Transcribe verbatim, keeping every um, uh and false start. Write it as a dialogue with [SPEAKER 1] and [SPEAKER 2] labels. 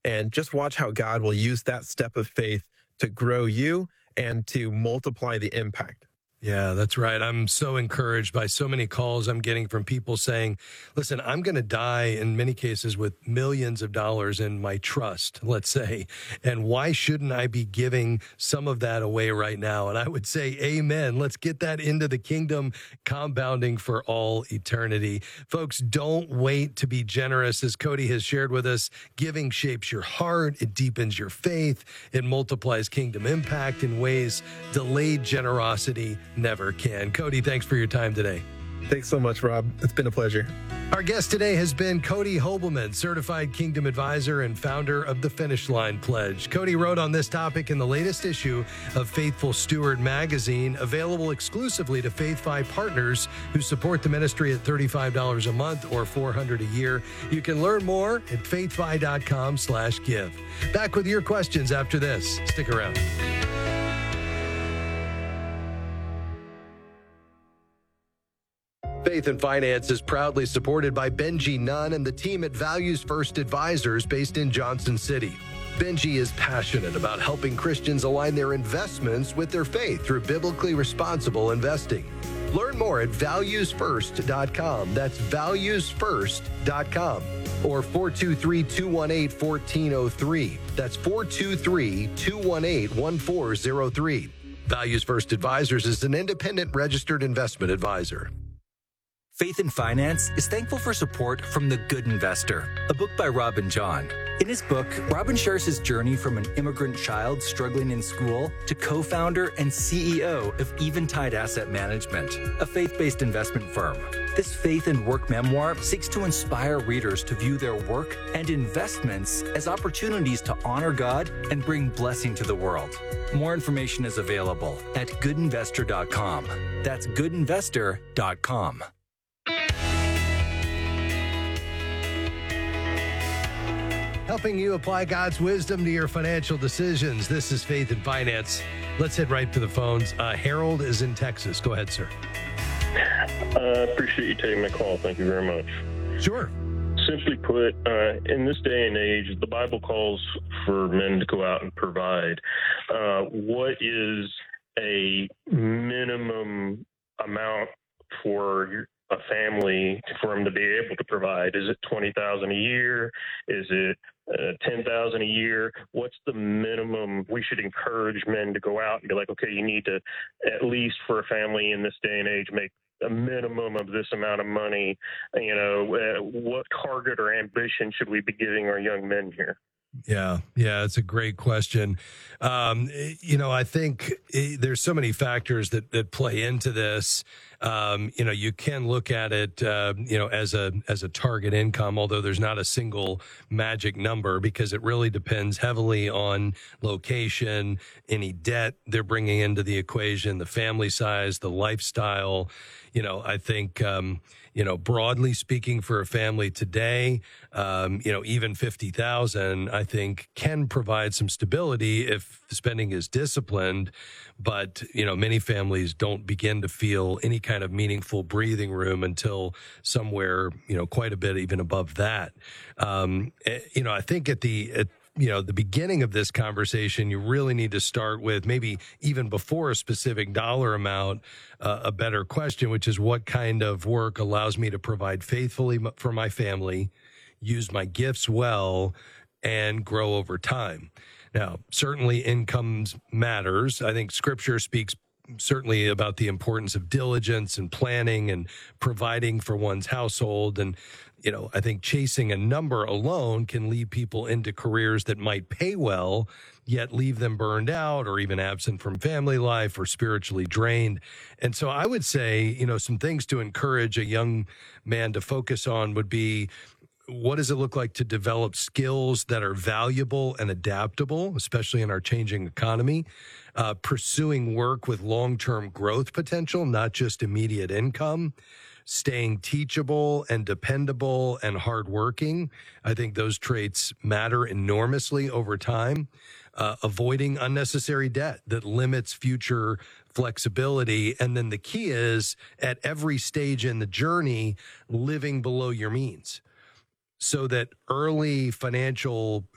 [SPEAKER 1] And just watch how God will use that step of faith to grow you and to multiply the impact.
[SPEAKER 2] Yeah, that's right. I'm so encouraged by so many calls I'm getting from people saying, listen, I'm going to die in many cases with millions of dollars in my trust, let's say. And why shouldn't I be giving some of that away right now? And I would say, amen. Let's get that into the kingdom, compounding for all eternity. Folks, don't wait to be generous. As Cody has shared with us, giving shapes your heart. It deepens your faith. It multiplies kingdom impact in ways delayed generosity never can. Cody, thanks for your time today.
[SPEAKER 1] Thanks so much, Rob. It's been a pleasure.
[SPEAKER 2] Our guest today has been Cody Hobelman, Certified Kingdom Advisor and founder of the Finish Line Pledge. Cody wrote on this topic in the latest issue of Faithful Steward magazine, available exclusively to FaithFi partners who support the ministry at thirty-five dollars a month or four hundred dollars a year. You can learn more at faithfi.com slash give. Back with your questions after this. Stick around. Faith and Finance is proudly supported by Benji Nunn and the team at Values First Advisors based in Johnson City. Benji is passionate about helping Christians align their investments with their faith through biblically responsible investing. Learn more at values first dot com. That's values first dot com. Or four two three, two one eight, one four zero three. That's four two three, two one eight, one four zero three. Values First Advisors is an independent registered investment advisor.
[SPEAKER 3] Faith and Finance is thankful for support from The Good Investor, a book by Robin John. In his book, Robin shares his journey from an immigrant child struggling in school to co-founder and C E O of Eventide Asset Management, a faith-based investment firm. This faith and work memoir seeks to inspire readers to view their work and investments as opportunities to honor God and bring blessing to the world. More information is available at good investor dot com. That's good investor dot com.
[SPEAKER 2] Helping you apply God's wisdom to your financial decisions. This is Faith and Finance. Let's head right to the phones. Uh, Harold is in Texas. Go ahead, sir.
[SPEAKER 4] I uh, appreciate you taking my call. Thank you very much.
[SPEAKER 2] Sure.
[SPEAKER 4] Simply put, uh, in this day and age, the Bible calls for men to go out and provide. Uh, what is a minimum amount for your a family for them to be able to provide? Is it twenty thousand a year? Is it uh, ten thousand a year? What's the minimum? We should encourage men to go out and be like, okay, you need to, at least for a family in this day and age, make a minimum of this amount of money. You know, uh, what target or ambition should we be giving our young men here?
[SPEAKER 2] Yeah, yeah, it's a great question. Um, you know, I think it, there's so many factors that, that play into this. Um, you know, you can look at it, uh, you know, as a as a target income, although there's not a single magic number because it really depends heavily on location, any debt they're bringing into the equation, the family size, the lifestyle. You know, I think, um, you know, broadly speaking for a family today, um, you know, even fifty thousand, I think can provide some stability if the spending is disciplined. But, you know, many families don't begin to feel any kind of meaningful breathing room until somewhere, you know, quite a bit even above that. Um, you know, I think at the, at, you know, the beginning of this conversation, you really need to start with maybe even before a specific dollar amount, uh, a better question, which is what kind of work allows me to provide faithfully for my family, use my gifts well, and grow over time. Now, certainly incomes matters. I think Scripture speaks certainly about the importance of diligence and planning and providing for one's household. And, you know, I think chasing a number alone can lead people into careers that might pay well, yet leave them burned out or even absent from family life or spiritually drained. And so I would say, you know, some things to encourage a young man to focus on would be, what does it look like to develop skills that are valuable and adaptable, especially in our changing economy? Uh, pursuing work with long-term growth potential, not just immediate income. Staying teachable and dependable and hardworking. I think those traits matter enormously over time. Uh, avoiding unnecessary debt that limits future flexibility. And then the key is, at every stage in the journey, living below your means, so that early financial